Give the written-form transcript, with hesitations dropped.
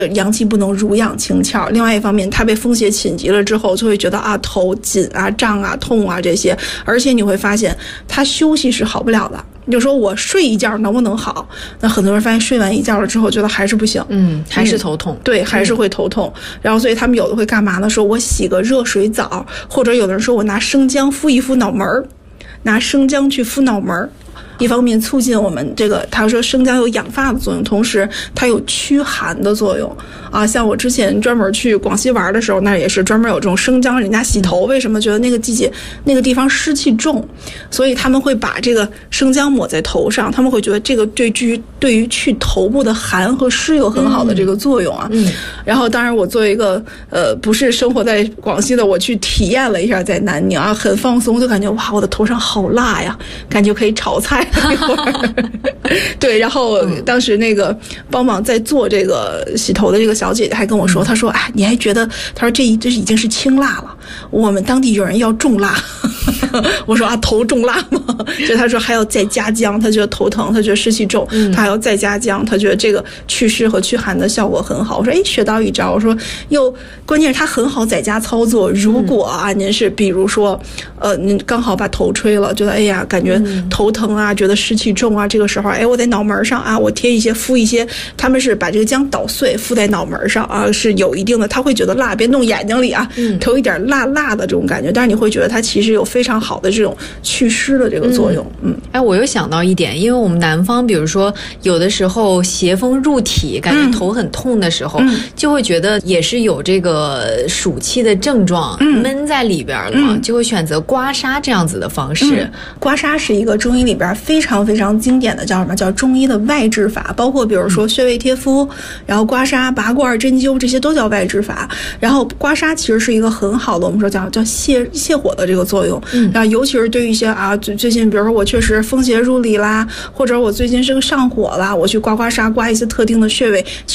阳气不能濡养清窍，另外一方面他被风邪侵袭了之后就会觉得啊头紧啊胀啊痛啊这些，而且你会发现他休息是好不了的。你就说我睡一觉能不能好，那很多人发现睡完一觉了之后觉得还是不行， 还是头痛， 对，还是会头痛。然后所以他们有的会干嘛呢，说我洗个热水澡，或者有的人说我拿生姜敷一敷脑门儿，拿生姜去敷脑门儿，一方面促进我们这个，他说生姜有养发的作用，同时它有驱寒的作用啊。像我之前专门去广西玩的时候，那也是专门有这种生姜人家洗头，为什么？觉得那个季节那个地方湿气重，所以他们会把这个生姜抹在头上，他们会觉得这个对于去头部的寒和湿有很好的这个作用啊。然后当然我作为一个不是生活在广西的，我去体验了一下在南宁啊，很放松，就感觉哇我的头上好辣呀，感觉可以炒菜。对，然后当时那个帮忙在做这个洗头的这个小姐姐还跟我说，她说哎，你还觉得，她说这已经是轻辣了，我们当地有人要重辣。我说啊，头重辣吗？就她说还要再加姜，她觉得头疼，她觉得湿气重，她还要再加姜，她觉得这个祛湿和驱寒的效果很好。我说哎，学到一招。我说又关键是它很好在家操作。如果啊您是比如说您刚好把头吹了，觉得哎呀感觉头疼啊，觉得湿气重啊，这个时候哎我在脑门上啊，我贴一些敷一些，他们是把这个姜捣碎敷在脑门上啊，是有一定的，他会觉得辣，别弄眼睛里啊，有一点辣辣的这种感觉，但是你会觉得它其实有非常好的这种祛湿的这个作用。 哎，我又想到一点，因为我们南方比如说有的时候邪风入体，感觉头很痛的时候，就会觉得也是有这个暑气的症状，闷在里边了嘛，就会选择刮痧这样子的方式。 刮痧是一个中医里边非常非常经典的叫什么？叫中医的外治法，包括比如说穴位贴敷，然后刮痧、拔罐、针灸，这些都叫外治法。然后刮痧其实是一个很好的，我们说叫泻火的这个作用。然后尤其是对于一些啊最近，比如说我确实风邪入里啦，或者我最近是个上火啦，我去刮痧，刮一些特定的穴位。